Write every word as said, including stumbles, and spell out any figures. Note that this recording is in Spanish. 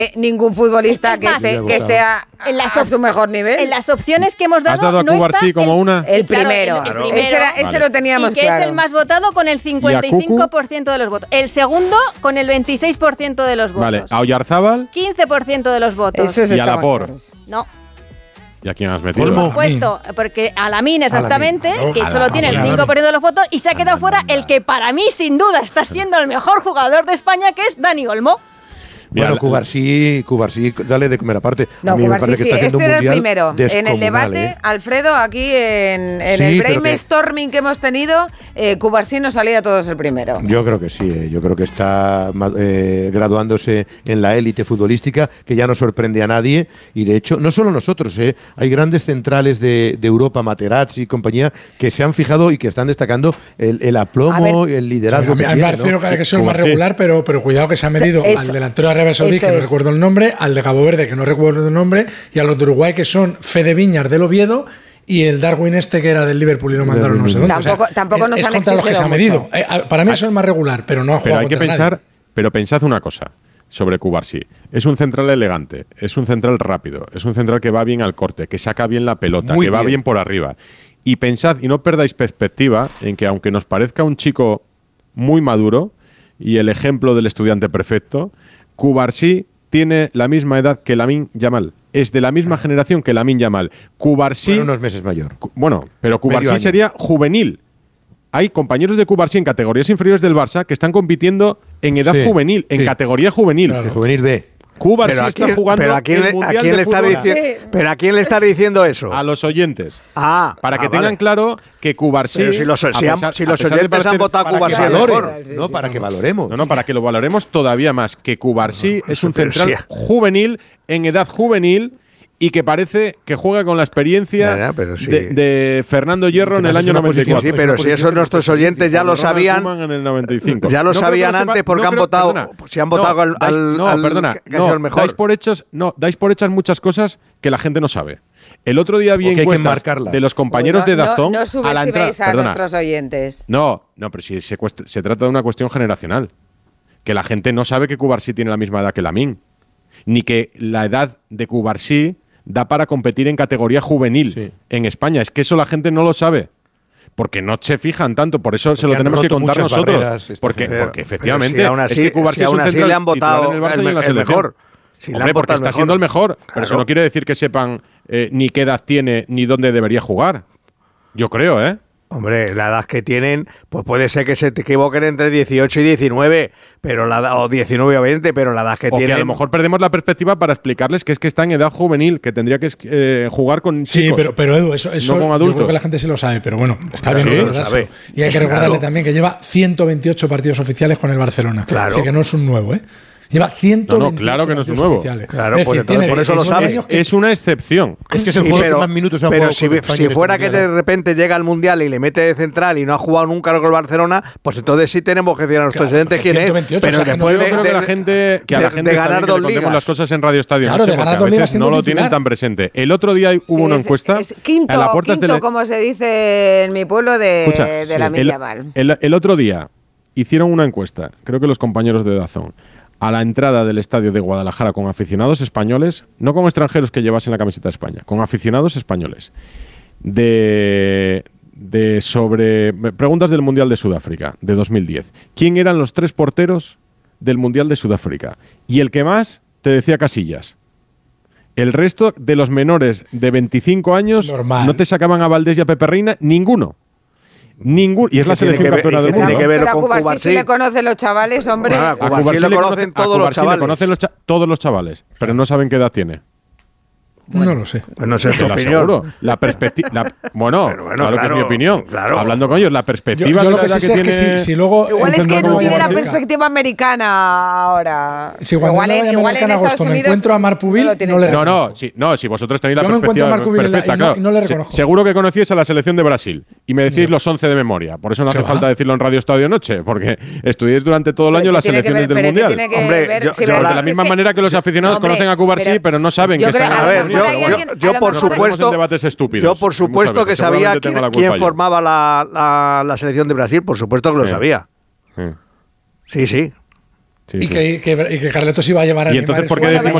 eh, ningún futbolista que más, esté, que esté a, en las a su mejor nivel. En las opciones que hemos dado, ¿Has dado a no Cubarsí está como el, una? El claro, primero. el, el Claro. primero Ese, era, ese Vale. lo teníamos y que claro. es el más votado con el cincuenta y cinco por ciento de los votos. El segundo con el veintiséis por ciento de los votos. Vale, a Oyarzábal quince por ciento de los votos. Eso y a Lapor. No. ¿Y a quién has metido? Olmo. Puesto, porque Alamín exactamente, Alamín, claro. que solo Alamín. tiene el Alamín. cinco por ciento de los votos, y se ha quedado fuera el que para mí sin duda está siendo el mejor jugador de España, que es Dani Olmo. Mira, Bueno, la- Cubarsí, Cubarsí, dale de comer aparte. No, A mí me Cubarsí parece sí, que está haciendo este un era el mundial primero. En el descomunal, debate, ¿eh? Alfredo, aquí en, en Sí, el pero que- brainstorming que hemos tenido, eh, Cubarsí nos salía a todos el primero. Yo creo que sí, eh, yo creo que está ma- eh, graduándose en la élite futbolística, que ya no sorprende a nadie, y de hecho, no solo nosotros, eh, hay grandes centrales de, de Europa, Materazzi y compañía, que se han fijado y que están destacando el, el aplomo, el liderazgo. A mí que me tiene, parece ¿no? que es el más Cubarsí. regular, pero, pero cuidado que se ha medido Eso- al delantero de Arabia Saudí, eso que no es. recuerdo el nombre, al de Cabo Verde, que no recuerdo el nombre, y a los de Uruguay, que son Fede Viñas del Oviedo y el Darwin este, que era del Liverpool y lo mandaron no sé dónde. Tampoco- tampoco nos es han contra los que se ha exigido medido. Eh, a- para mí eso es el más regular, pero no ha Pero jugado hay que contra pensar, nadie. pero pensad una cosa sobre Cubarsí. Es un central elegante, es un central rápido, es un central que va bien al corte, que saca bien la pelota, Muy que va bien. bien por arriba. Y pensad, y no perdáis perspectiva, en que aunque nos parezca un chico muy maduro y el ejemplo del estudiante perfecto, Cubarsí tiene la misma edad que Lamine Yamal. Es de la misma generación que Lamine Yamal. Cubarsí... Bueno, unos meses mayor. Cu- Bueno, pero Medio Cubarsí año. sería juvenil. Hay compañeros de Cubarsí en categorías inferiores del Barça que están compitiendo en edad Sí, juvenil, en sí. categoría juvenil. Claro. El juvenil B. Cubarsí Pero a está quién, jugando pero a quién, el le- a Mundial quién de le está fútbol. diciendo, Sí. pero a quién le está diciendo eso. A los oyentes. Ah, Para que ah, tengan vale. claro que Cubarsí... Pero si los, a si han- pesar- si a los pesar de oyentes han parecer- votado a Para que Cubarsí sí, mejor. valoren, no, para que valoremos. No, no, para que lo valoremos todavía más. Que Cubarsí es un pero central sí. juvenil, en edad juvenil, y que parece que juega con la experiencia Ya, ya, pero sí. de, de Fernando Hierro en que el pasa año es una noventa y cuatro. Sí, pero si eso nuestros oyentes ya lo Ronald sabían, Koeman en el noventa y cinco. ya lo No creo que sabían sepa- antes porque no han creo- votado, perdona. si han votado al- dais- al- no, al perdona, que ha sido no, el mejor. Dais por hechas, no, dais por hechas muchas cosas que la gente no sabe. El otro día vi O que hay que encuestas marcarlas. de los compañeros Uy, de no- Dazón No, no a la entrada. subestiméis a, Perdona. nuestros oyentes. No, no, pero si se, cuest- se trata de una cuestión generacional. Que la gente no sabe que Cubarsí tiene la misma edad que Lamine. Ni que la edad de Cubarsí da para competir en categoría juvenil Sí. en España. Es que eso la gente no lo sabe. Porque no se fijan tanto, por eso se lo han tenemos que roto contar muchas nosotros. barreras esta Porque, gente. porque Pero efectivamente, si aún así, es que Cubarsí si es un aún así central le han titular votado en el Barça el, y en la el selección. mejor. Si le Hombre, han porque votado está mejor. siendo el mejor. Pero Claro. eso no quiere decir que sepan eh, ni qué edad tiene ni dónde debería jugar. Yo creo, ¿eh? Hombre, la edad que tienen, pues puede ser que se te equivoquen entre dieciocho y diecinueve, pero la edad- o diecinueve o veinte, pero la edad que O tienen. que a lo mejor perdemos la perspectiva para explicarles que es que está en edad juvenil, que tendría que eh, jugar con Sí, chicos. pero, pero Edu, eso, eso no con yo adultos. creo que la gente sí lo sabe, pero bueno, está bien Sí, lo recordárselo. sabe. Y hay que recordarle Claro. también que lleva ciento veintiocho partidos oficiales con el Barcelona. Claro. Así que no es un nuevo, ¿eh? Lleva ciento veintiocho No, no, claro que no es un partidos nuevo. oficiales. Claro, Es pues decir, entonces tiene por eso lo diecinueve sabes. años que- Es una excepción. Es que es el Sí, jugador pero, que más minutos ha pero jugado si, con España si en este fuera que mundial. de repente llega al Mundial y le mete de central y no ha jugado nunca con el Barcelona, pues entonces sí tenemos que decir a nuestros Claro, oyentes porque quién es. ciento veintiocho, Pero o sea, que después no- de, Yo creo que de- la gente, que a de- la gente de está ganar bien que dos le contemos ligas. las cosas en Radio Estadio Claro, Noche, de ganar porque dos a ligas veces siendo no lo titular. tienen tan presente. El otro día hubo Sí, una es- encuesta es quinto, a las puertas quinto de la- como se dice en mi pueblo, de, Escucha, de sí, la el, Millaval. el- el otro día hicieron una encuesta, creo que los compañeros de Dazón, a la entrada del estadio de Guadalajara con aficionados españoles, no con extranjeros que llevasen la camiseta de España, con aficionados españoles, de, de sobre preguntas del Mundial de Sudáfrica de dos mil diez. ¿Quién eran los tres porteros del Mundial de Sudáfrica? Y el que más te decía Casillas. El resto de los menores de veinticinco años Normal. no te sacaban a Valdés y a Pepe Reina, ninguno. Ningún, y es la Que tiene selección que ver- campeona y del que tiene mundo. que ver Pero a con Cubarsí Cubarsí. sí le conocen los chavales, hombre. Ah, A Cubarsí Cubarsí le le conocen conocen- todos a los Cubarsí le chavales. conocen los cha- todos los chavales, pero no saben qué edad tiene. No lo sé. Pues no sé Te tu lo opinión. aseguro. La perspectiva. Bueno, Pero bueno, claro, que claro, es mi opinión. claro. Hablando con ellos, la Yo, perspectiva yo de lo la que edad sí que sé es que tiene. si, si luego. Igual es que entrenando Edu con tiene la América- perspectiva americana ahora. Si cuando igual no en, vaya igual Americana en agosto Estados me Unidos encuentro a Marpubil, lo tiene no le claro. No, no, sí, no, si vosotros tenéis la Yo me encuentro perspectiva a Marco Vila perfecta, y no- claro. y no le Se- reconozco. seguro que conocíais a la selección de Brasil y me decís Ya. los once de memoria. Por eso no ¿Qué hace va? falta decirlo en Radio Estadio Noche, porque estudiéis durante todo el Pero año que las tiene que selecciones ver- del pero que Mundial. tiene que Hombre, ver yo- si yo ves- de la si misma es que- manera que los aficionados Hombre, conocen a Cubarsí, pero- pero, no saben yo que creo- están a A lo ver, mejor yo, hay yo- alguien- yo a lo por mejor- supuesto, Entremos en debates estúpidos. yo por supuesto Muchas que veces, sabía seguramente quién, tengo la quién culpa yo. formaba la, la, la selección de Brasil, por supuesto que lo Sí. sabía. Sí. Sí, sí. Sí, y, sí. que, que, y que Carletos iba a llevar a Y entonces, ¿por qué decimos